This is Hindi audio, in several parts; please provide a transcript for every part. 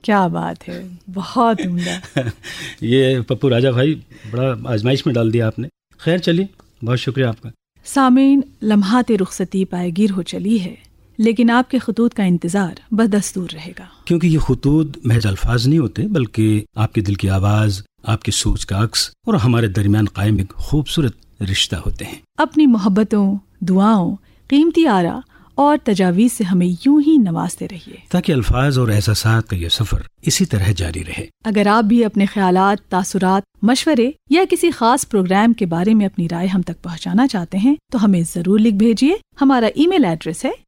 क्या बात है, बहुत उम्दा। ये पप्पू राजा भाई बड़ा आजमाइश में डाल दिया आपने। खैर चलिए, बहुत शुक्रिया आपका। सामीन, लम्हात रुखसती पायगीर हो चली है, लेकिन आपके खतूत का इंतज़ार बदस्तूर रहेगा, क्योंकि ये खतूत महज अल्फाज नहीं होते, बल्कि आपके दिल की आवाज़, आपकी सोच का अक्स और हमारे दरमियान कायम एक खूबसूरत रिश्ता होते हैं। अपनी मोहब्बतों, दुआओं, कीमती आरा और तजावीज़ से हमें यूं ही नवाजते रहिए, ताकि अल्फाज और एहसासात का ये सफ़र इसी तरह जारी रहे। अगर आप भी अपने ख्यालात, तासुरात, मशवरे या किसी खास प्रोग्राम के बारे में अपनी राय हम तक पहुंचाना चाहते हैं तो हमें ज़रूर लिख भेजिए। हमारा ईमेल एड्रेस है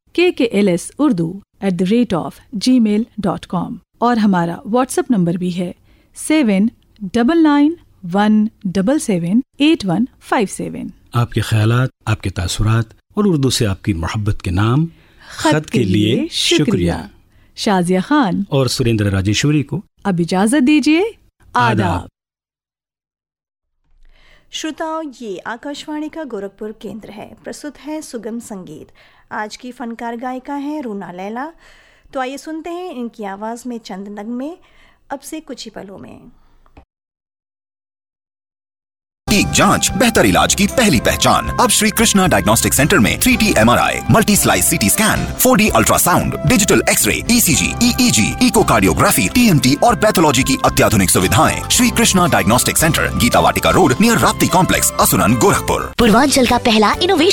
kklsurdu@gmail.com और हमारा व्हाट्सएप नंबर भी है 7991778157। आपके ख्यालात, आपके तासुरात और उर्दू से आपकी मोहब्बत के नाम खत के लिए शुक्रिया। शाजिया खान और सुरेंद्र राजेश्वरी को अब इजाजत दीजिए। आदाब। श्रोताओं, ये आकाशवाणी का गोरखपुर केंद्र है। प्रस्तुत है सुगम संगीत। आज की फनकार गायिका है रूना लैला। तो आइए सुनते हैं इनकी आवाज़ में चंद नगमे अब से कुछ ही पलों में। एक जांच बेहतर इलाज की पहली पहचान। अब श्री कृष्णा डायग्नोस्टिक सेंटर में 3T MRI, multi slice CT scan, 4D ultrasound, digital x ray, ECG, EEG, echocardiography, TMT और पैथोलॉजी की अत्याधुनिक सुविधाएं। श्री कृष्णा डायग्नोस्टिक सेंटर, गीता वाटिका road, near Rapti complex, Asuran, Gorakhpur. Purvanchal का पहला इनोवेशन